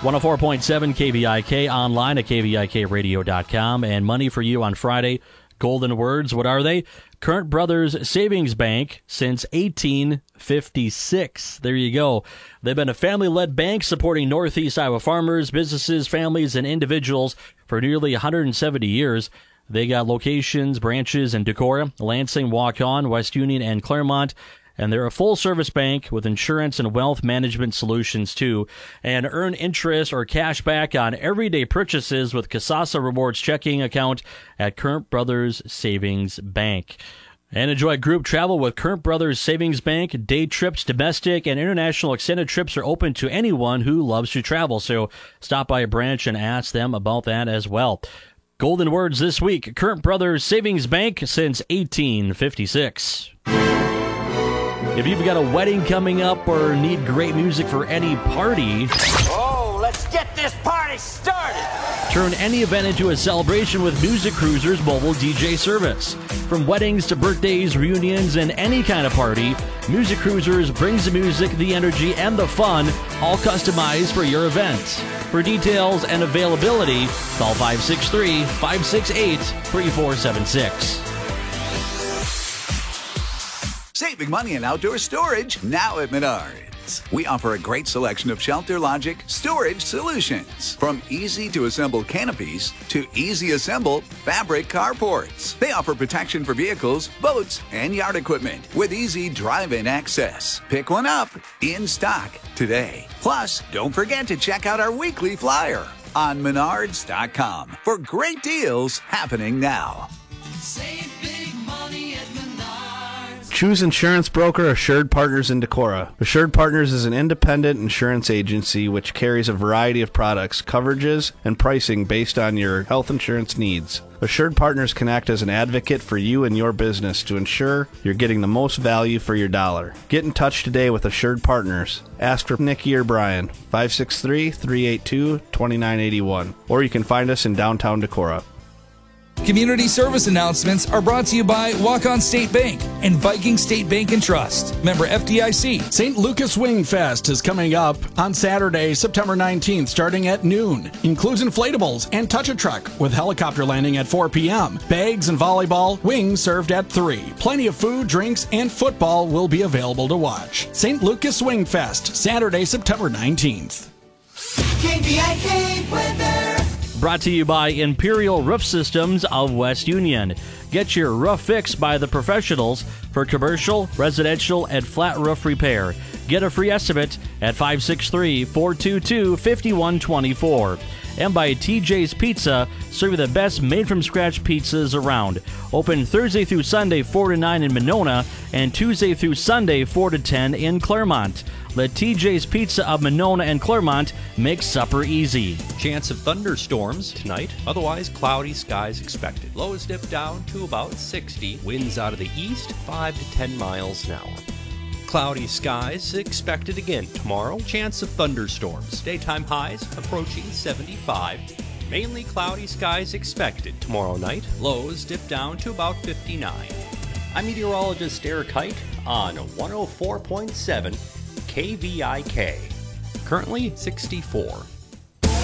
104.7 KVIK, online at KVIKradio.com. And money for you on Friday. Golden words, what are they? Current Brothers Savings Bank since 1856. There you go. They've been a family-led bank supporting Northeast Iowa farmers, businesses, families, and individuals for nearly 170 years. They got locations, branches in Decorah, Lansing, Waukon, West Union, and Claremont. And they're a full-service bank with insurance and wealth management solutions, too. And earn interest or cash back on everyday purchases with Kasasa Rewards checking account at Current Brothers Savings Bank. And enjoy group travel with Current Brothers Savings Bank. Day trips, domestic, and international extended trips are open to anyone who loves to travel. So stop by a branch and ask them about that as well. Golden words this week. Current Brothers Savings Bank since 1856. If you've got a wedding coming up or need great music for any party, let's get this party started! Turn any event into a celebration with Music Cruiser's mobile DJ service. From weddings to birthdays, reunions, and any kind of party, Music Cruisers brings the music, the energy, and the fun, all customized for your event. For details and availability, call 563-568-3476. Saving money in outdoor storage now at Menards. We offer a great selection of Shelter Logic storage solutions. From easy-to-assemble canopies to easy-assemble fabric carports. They offer protection for vehicles, boats, and yard equipment with easy drive-in access. Pick one up in stock today. Plus, don't forget to check out our weekly flyer on Menards.com for great deals happening now. Save big money at Menards. Choose insurance broker Assured Partners in Decorah. Assured Partners is an independent insurance agency which carries a variety of products, coverages, and pricing based on your health insurance needs. Assured Partners can act as an advocate for you and your business to ensure you're getting the most value for your dollar. Get in touch today with Assured Partners. Ask for Nikki or Brian, 563-382-2981, or you can find us in downtown Decorah. Community service announcements are brought to you by Waukon State Bank and Viking State Bank and Trust. Member FDIC. St. Lucas Wing Fest is coming up on Saturday, September 19th, starting at noon. Includes inflatables and touch-a-truck with helicopter landing at 4 p.m. Bags and volleyball, wings served at 3. Plenty of food, drinks, and football will be available to watch. St. Lucas Wing Fest, Saturday, September 19th. KVIK weather. Brought to you by Imperial Roof Systems of West Union. Get your roof fixed by the professionals for commercial, residential, and flat roof repair. Get a free estimate at 563-422-5124. And by TJ's Pizza, serving the best made-from-scratch pizzas around. Open Thursday through Sunday, 4 to 9 in Monona, and Tuesday through Sunday, 4 to 10 in Claremont. Let TJ's Pizza of Monona and Claremont make supper easy. Chance of thunderstorms tonight, otherwise cloudy skies expected. Lows dip down to about 60. Winds out of the east, 5 to 10 miles an hour. Cloudy skies expected again tomorrow. Chance of thunderstorms. Daytime highs approaching 75. Mainly cloudy skies expected tomorrow night. Lows dip down to about 59. I'm meteorologist Eric Height on 104.7 KVIK. Currently 64.